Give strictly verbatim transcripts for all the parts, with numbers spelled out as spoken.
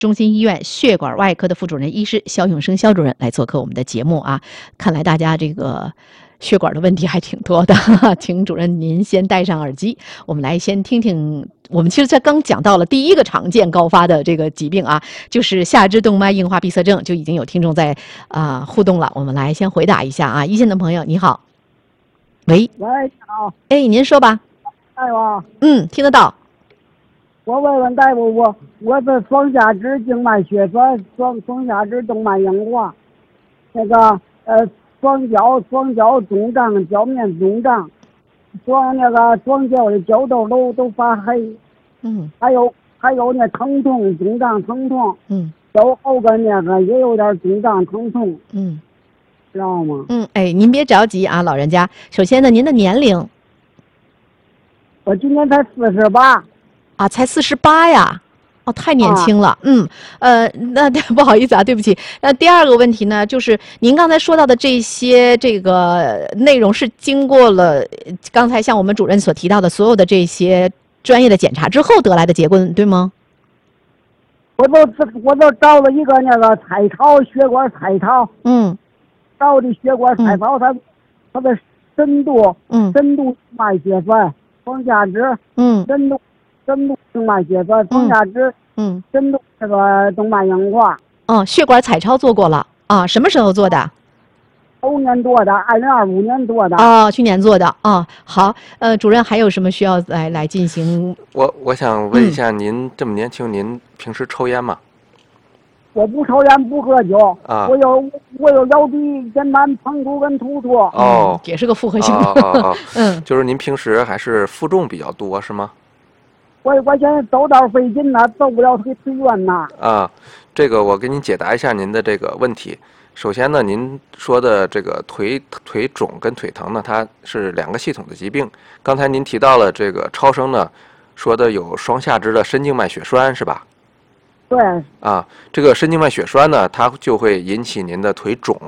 中心医院血管外科的副主任医师肖永生肖主任来做客我们的节目啊。看来大家这个血管的问题还挺多的，请主任您先戴上耳机，我们来先听听。我们其实才刚讲到了第一个常见高发的这个疾病啊，就是下肢动脉硬化闭塞症，就已经有听众在啊、呃、互动了。我们来先回答一下啊，一线的朋友你好，喂， 喂，你好， 哎，您说吧。 大夫， 嗯，听得到。 我问问大夫，我我是双下肢静脉血栓，双双下肢动脉硬化，那个呃双脚双脚肿胀，脚面肿胀，双那个双脚的脚豆都都发黑， 嗯， 还有还有那疼痛肿胀疼痛， 嗯， 脚后跟那个也有点肿胀疼痛， 嗯， 知道吗？ 嗯，哎，您别着急啊，老人家。首先呢，您的年龄我今年才四十八。 啊，才四十八呀，哦，太年轻了。啊、嗯，呃，那不好意思啊，对不起。那第二个问题呢，就是您刚才说到的这些这个内容是经过了刚才像我们主任所提到的所有的这些专业的检查之后得来的结论，对吗？ 我都我都找了一个那个彩超血管彩超， 嗯， 找的血管彩超，它它的深度， 嗯， 深度脉血栓，双下肢， 嗯， 深度。深度动脉血栓，双下肢， 嗯， 深度这个动脉硬化。 哦，血管彩超做过了啊？什么时候做的？ 猴年做的，二零二五年做的。 哦，去年做的。哦，好，呃，主任还有什么需要来来进行？ 我我想问一下，您这么年轻，您平时抽烟吗？ 我不抽烟，不喝酒。 啊， 我有我有腰椎间盘膨出跟突出。 哦， 也是个复合性的。 哦哦哦， 嗯， 就是您平时还是负重比较多，是吗？ 我我现在走道费劲呐，走不了腿腿远呐。 啊，这个我给您解答一下您的这个问题。首先呢，您说的这个腿腿肿跟腿疼呢，它是两个系统的疾病。刚才您提到了这个超声呢，说的有双下肢的深静脉血栓，是吧？ 对。 啊，这个深静脉血栓呢，它就会引起您的腿肿。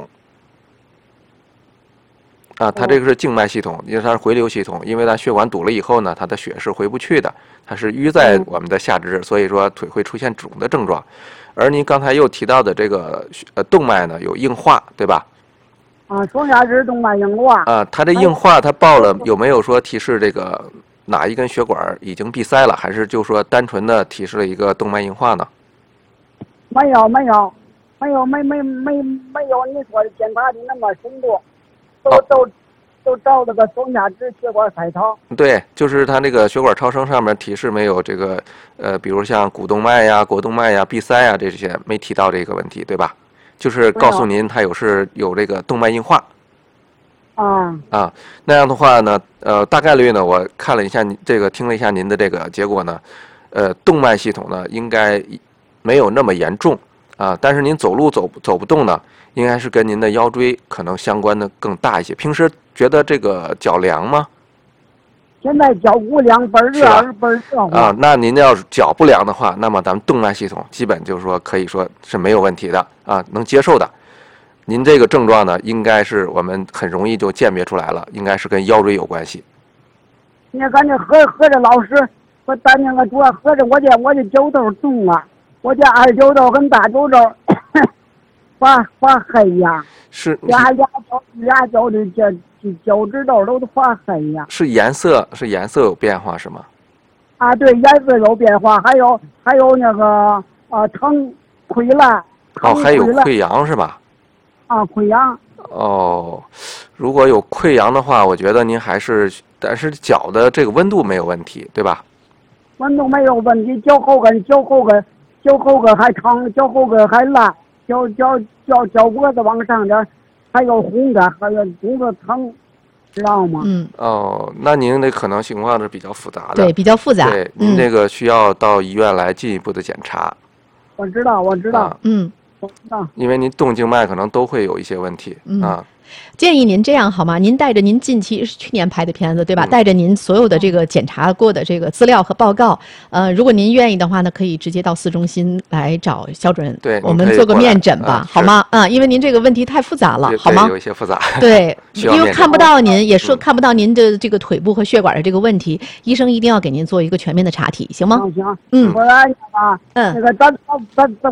啊，它这个是静脉系统，因为它是回流系统，因为它血管堵了以后呢，它的血是回不去的，它是淤在我们的下肢，所以说腿会出现肿的症状。而您刚才又提到的这个呃动脉呢，有硬化，对吧？ 啊，双下肢动脉硬化。 啊，它这硬化它报了有没有说提示这个哪一根血管已经闭塞了，还是就说单纯的提示了一个动脉硬化呢？ 没有没有没有没没没没有你说的检查的那么深度。都都都照了个双下肢血管彩超。 对，就是它那个血管超声上面提示没有这个呃，比如像股动脉呀、腘动脉呀、闭塞呀这些没提到这个问题，对吧？就是告诉您它有是有这个动脉硬化。 啊啊，那样的话呢，呃，大概率呢，我看了一下您这个，听了一下您的这个结果呢，呃，动脉系统呢应该没有那么严重啊，但是您走路走走不动呢。应该是跟您的腰椎可能相关的更大一些。平时觉得这个脚凉吗？ 现在脚不凉，倍儿热，倍儿热啊。那您要是脚不凉的话，那么咱们动脉系统基本就是说可以说是没有问题的啊，能接受的。您这个症状呢，应该是我们很容易就鉴别出来了，应该是跟腰椎有关系。 你感觉合合着老师，我咱那个主要合着我这我这脚豆重了，我这二脚豆跟大脚豆。发发黑呀， 是俩俩脚俩脚的脚脚趾头都发黑呀。 是颜色是颜色有变化是吗？ 啊，对，颜色有变化，还有还有那个啊疼溃烂。 哦，还有溃疡是吧？ 啊，溃疡。 哦，如果有溃疡的话，我觉得您还是，但是脚的这个温度没有问题，对吧？ 温度没有问题，脚后跟脚后跟脚后跟还疼，脚后跟还烂。脚脚脚脚脖子往上点，还有红的，还有红的疼，知道吗？ 嗯。 哦，那您那可能情况是比较复杂的。 对，比较复杂。 对，您这个需要到医院来进一步的检查。 我知道，我知道。 嗯， 我知道。 因为您动静脉可能都会有一些问题、 嗯、 啊。 建议您这样好吗？您带着您近期是去年拍的片子对吧？ 嗯带着您所有的这个检查过的这个资料和报告，呃，如果您愿意的话呢，可以直接到市中心来找肖主任， 对我们做个面诊吧， 嗯、 好吗？啊、嗯，因为您这个问题太复杂了，好吗？ 有一些复杂。 对，因为看不到您，也说嗯、 看不到您的这个腿部和血管的这个问题，医生一定要给您做一个全面的查体，行吗？ 行行， 嗯， 不然的话， 嗯， 那个咱咱咱咱。